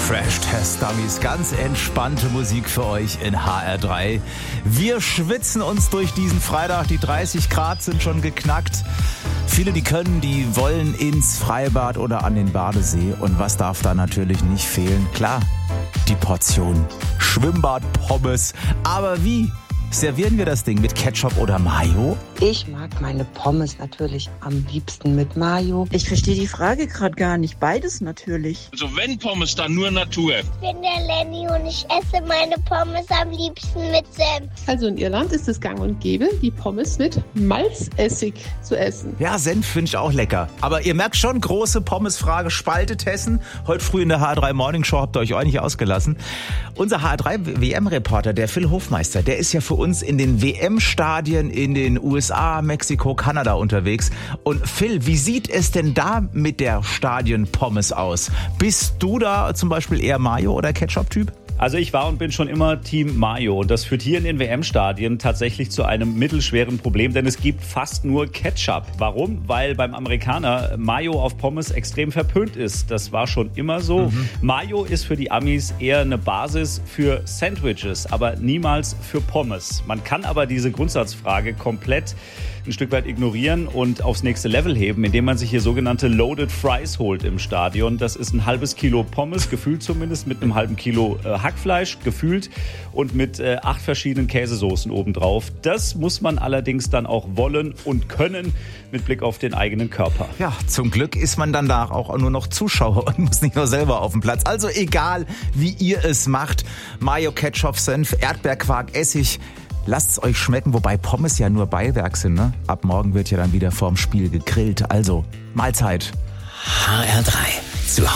Crash-Test-Dummies, ganz entspannte Musik für euch in HR3. Wir schwitzen uns durch diesen Freitag, die 30 Grad sind schon geknackt. Viele, die können, die wollen ins Freibad oder an den Badesee. Und was darf da natürlich nicht fehlen? Klar, die Portion Schwimmbad-Pommes. Aber wie servieren wir das Ding? Mit Ketchup oder Mayo? Ich mag meine Pommes natürlich am liebsten mit Mayo. Ich verstehe die Frage gerade gar nicht. Beides natürlich. Also wenn Pommes, dann nur Natur. Ich bin der Lenny und ich esse meine Pommes am liebsten mit Senf. Also in Irland ist es gang und gäbe, die Pommes mit Malzessig zu essen. Ja, Senf finde ich auch lecker. Aber ihr merkt schon, große Pommesfrage spaltet Hessen. Heute früh in der HR3 Morning Show habt ihr euch nicht ausgelassen. Unser HR3 WM-Reporter, der Phil Hofmeister, der ist ja für uns in den WM-Stadien in den USA, Mexiko, Kanada unterwegs. Und Phil, wie sieht es denn da mit der Stadion-Pommes aus? Bist du da zum Beispiel eher Mayo- oder Ketchup-Typ? Also ich war und bin schon immer Team Mayo und das führt hier in den WM-Stadien tatsächlich zu einem mittelschweren Problem, denn es gibt fast nur Ketchup. Warum? Weil beim Amerikaner Mayo auf Pommes extrem verpönt ist. Das war schon immer so. Mayo ist für die Amis eher eine Basis für Sandwiches, aber niemals für Pommes. Man kann aber diese Grundsatzfrage komplett ein Stück weit ignorieren und aufs nächste Level heben, indem man sich hier sogenannte Loaded Fries holt im Stadion. Das ist ein halbes Kilo Pommes, gefühlt zumindest, mit einem halben Kilo Hackfleisch, gefühlt, und mit 8 verschiedenen Käsesoßen obendrauf. Das muss man allerdings dann auch wollen und können mit Blick auf den eigenen Körper. Ja, zum Glück ist man danach auch nur noch Zuschauer und muss nicht nur selber auf dem Platz. Also egal, wie ihr es macht, Mayo, Ketchup, Senf, Erdbeerquark, Essig, lasst es euch schmecken, wobei Pommes ja nur Beiwerk sind, ne? Ab morgen wird ja dann wieder vorm Spiel gegrillt. Also, Mahlzeit. HR3 zu